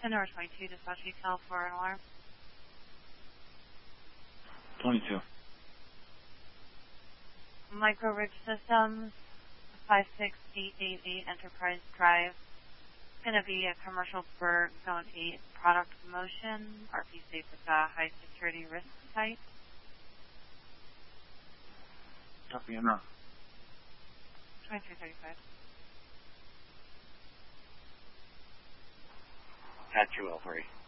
10 or 22, dispatch detail for an alarm. 22. Micro Ridge Systems, 56888 Enterprise Drive. It's going to be a commercial for Zone 8 product promotion. RP states it's a high security risk site. Copy, enough. 2335. At 203.